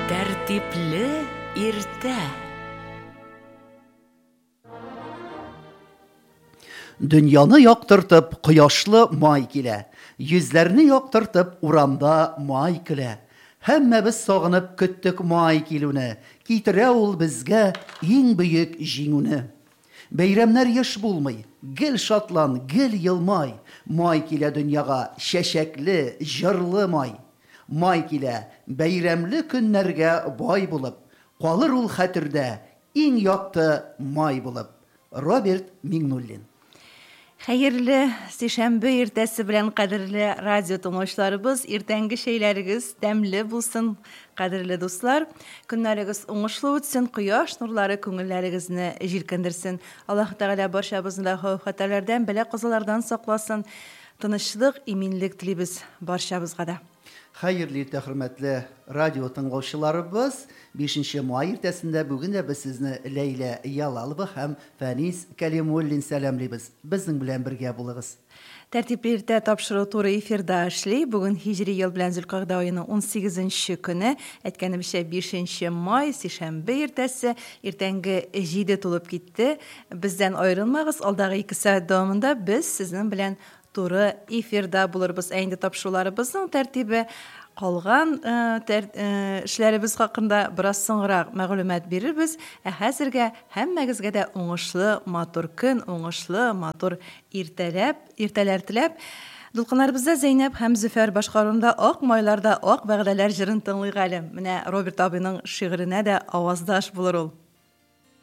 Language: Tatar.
Тәртипле иртә. Дөньяны яктыртып кояшлы май килә. Йөзләрне яктыртып урамда май килә. Һәммәбез сагынып көттек май килүне. Китерә ул безгә иң бөек җиңүне. Бәйрәмнәр еш булмый, гел шатлан, гел елмай. Май килә дөньяга, чәчәкле, җырлы май. Май килә, бәйрәмле көннәргә бай булып. Калыр ул хәтердә, иң якты май булып. Роберт Миңнуллин. Хәерле сишәмбе иртәсе белән кадерле радио тыңлаучыларыбыз, иртәнге шәйләрегез тәмле булсын, кадерле дуслар. Көннәрегез уңышлы үтсен, кояш нурлары күңелләрегезне җилкендерсен. Аллаһ Тәгалә барчабызны да хәвеф-хәтәрләрдән, бәла-казалардан сакласын. Тынычлык, иминлек телибез барчабызга да. Хәерле иртә, хөрмәтле радио тыңлаучыларыбыз. 5 май иртәсендә бүген дә без сезне Ләйлә Ялалова һәм Фәнис Кәлимуллин сәламлыйбыз. Безнең белән бергә булыгыз. Тәртипле иртә тапшыру туры эфирда эшли. Бүген һиҗри ел белән Зөлкагъда аеның 18нче көне, әйткәнебезчә 5 май сишәмбе иртәсе, иртәнге 7 тулып китте. Бездән аерылмагыз, алдагы 2 сәгать дәвамында без сезнең белән туры эфирда булырбыз. Әйнде тапшыруларыбызның тәртибе калган эшләребез хакында бераз соңрак мәгълүмат бирербез. Хәзергә һәммәгезгә дә уңышлы, матур көн, уңышлы, матур иртәләр теләп, дулкыннарыбызда Зәйнәп һәм Зөфәр башкаруында ак майларда ак вәгъдәләр җырын тыңлыйк әле. Менә Роберт абыйның шигыренә дә аваздаш булыр ул.